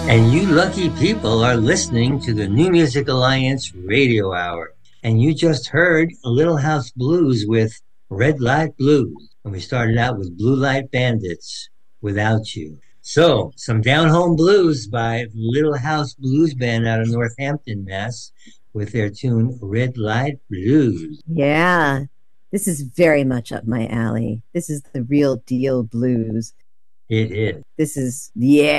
And you lucky people are listening to the New Music Alliance Radio Hour. And you just heard Little House Blues with Red Light Blues. And we started out with Blue Light Bandits, Without You. So, some down-home blues by Little House Blues Band out of Northampton, Mass. With their tune Red Light Blues. Yeah, this is very much up my alley. This is the real deal blues. It is. This is,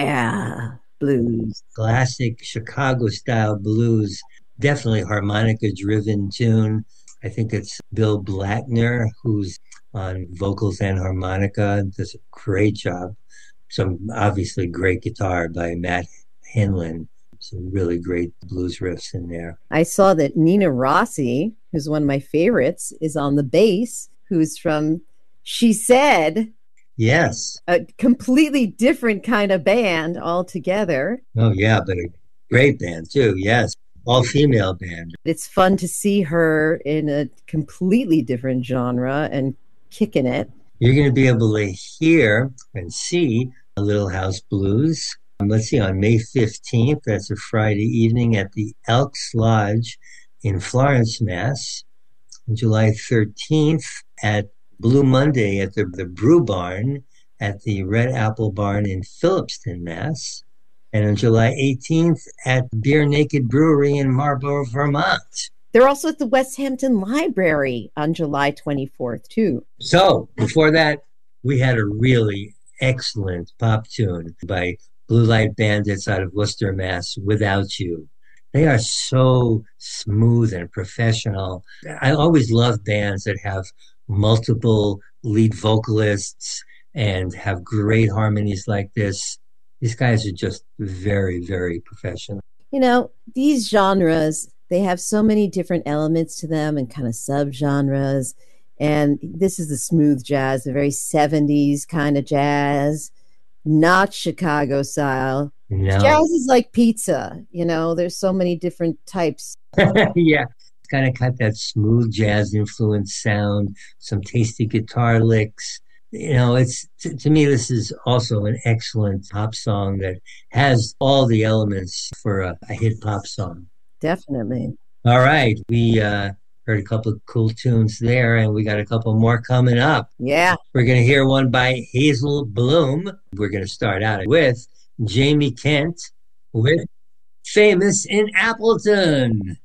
blues. Classic Chicago-style blues. Definitely harmonica-driven tune. I think it's Bill Blackner who's on vocals and harmonica. Does a great job. Some obviously great guitar by Matt Hinlin. Some really great blues riffs in there. I saw that Nina Rossi, who's one of my favorites, is on the bass, who's from She Said. Yes. A completely different kind of band altogether. Oh, yeah, but a great band, too. Yes. All-female band. It's fun to see her in a completely different genre and kicking it. You're going to be able to hear and see Little House Blues. Let's see, on May 15th, that's a Friday evening at the Elks Lodge in Florence, Mass. On July 13th at Blue Monday at the Brew Barn at the Red Apple Barn in Phillipston, Mass. And on July 18th at Beer Naked Brewery in Marlborough, Vermont. They're also at the West Hampton Library on July 24th, too. So, before that, we had a really excellent pop tune by Blue Light Bandits out of Worcester, Mass, Without You. They are so smooth and professional. I always love bands that have multiple lead vocalists and have great harmonies like this. These guys are just very, very professional. You know, these genres, they have so many different elements to them and kind of subgenres. And this is the smooth jazz, the very 70s kind of jazz. Not Chicago style. No. Jazz is like pizza, you know, there's so many different types. Yeah, it's kind of got that smooth jazz influence sound, some tasty guitar licks. You know, it's to me, this is also an excellent pop song that has all the elements for a hit pop song. Definitely. All right, we heard a couple of cool tunes there, and we got a couple more coming up. Yeah. We're going to hear one by Hazel Bloom. We're going to start out with Jamie Kent with Famous in Appleton.